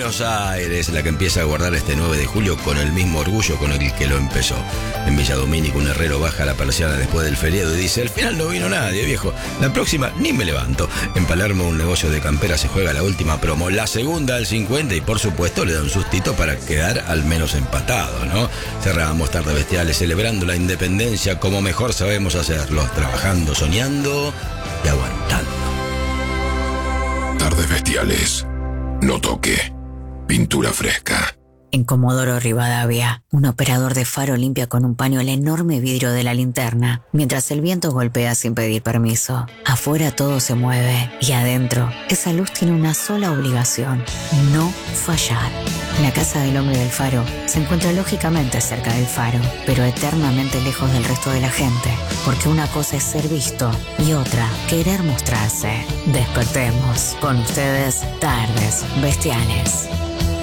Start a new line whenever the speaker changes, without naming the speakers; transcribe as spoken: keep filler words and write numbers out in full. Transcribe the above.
Buenos Aires, la que empieza a guardar este nueve de julio con el mismo orgullo con el que lo empezó. En Villa Domínico, un herrero baja la persiana después del feriado y dice: al final no vino nadie, viejo. La próxima ni me levanto. En Palermo, un negocio de campera, se juega la última promo, la segunda al cincuenta, y por supuesto le da un sustito para quedar al menos empatado, ¿no? Cerramos Tardes Bestiales celebrando la independencia como mejor sabemos hacerlo, trabajando, soñando y aguantando.
Tardes Bestiales. No toque. Pintura fresca.
En Comodoro Rivadavia, un operador de faro limpia con un paño el enorme vidrio de la linterna, mientras el viento golpea sin pedir permiso. Afuera todo se mueve y adentro, esa luz tiene una sola obligación: no fallar. La casa del hombre del faro se encuentra lógicamente cerca del faro, pero eternamente lejos del resto de la gente, porque una cosa es ser visto y otra, querer mostrarse. Despertemos. Con ustedes, Tardes Bestiales.